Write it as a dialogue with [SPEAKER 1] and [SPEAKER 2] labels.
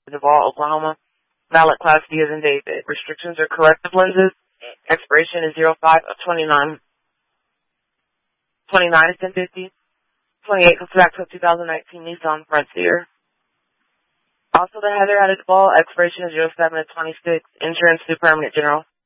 [SPEAKER 1] Duvall, Oklahoma. Valid Class D as in David. Restrictions are corrective lenses. Expiration is 05 of 29. 29 is 1050. 28 comes back to 2019 Nissan Frontier. Also, the Heather at Duvall. Expiration is 07 of 26. Insurance through Permanent General.